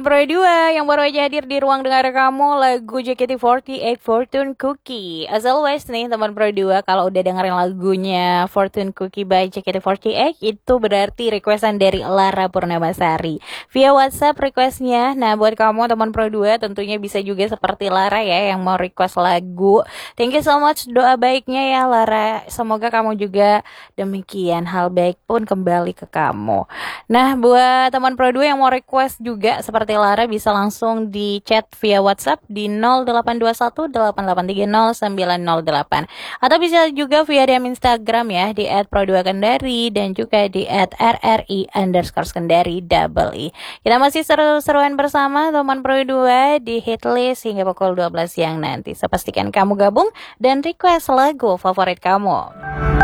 teman Pro 2 yang baru aja hadir di ruang dengar kamu lagu JKT48 Fortune Cookie. As always nih teman Pro 2, kalau udah dengerin lagunya Fortune Cookie by JKT48 itu berarti requestan dari Lara Purnamasari via WhatsApp requestnya. Nah buat kamu teman Pro 2 tentunya bisa juga seperti Lara ya yang mau request lagu. Thank you so much doa baiknya ya Lara. Semoga kamu juga demikian, hal baik pun kembali ke kamu. Nah buat teman Pro 2 yang mau request juga seperti Lara bisa langsung di chat via WhatsApp di 08218830908 atau bisa juga via DM Instagram ya di @pro2kendari dan juga di @rri_kendari double i. Kita masih seru-seruan bersama teman Pro 2 di hitlist hingga pukul 12 siang nanti. So pastikan kamu gabung dan request lagu favorit kamu.